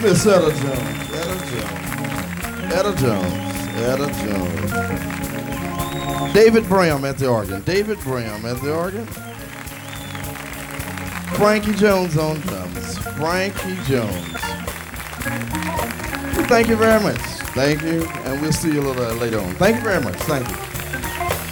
Miss Etta Jones. Etta Jones. Etta Jones. David Bram at the organ. David Bram at the organ. Frankie Jones on drums. Frankie Jones. Thank you very much. Thank you, and we'll see you a little later on. Thank you very much. Thank you.